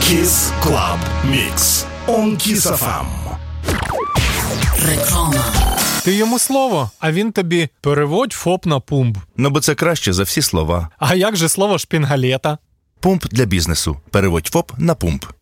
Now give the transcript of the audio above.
Kiss Club Mix on Kiss FM. Реклама. Ти йому слово, а він тобі переводь ФОП на пумп. Ну, бо це краще за всі слова. А як же слово шпінгалета? Пумп для бізнесу. Переводь ФОП на пумп.